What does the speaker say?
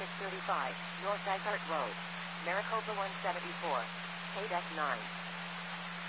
635, North Dysart Road, Maricopa 174, Kate S9.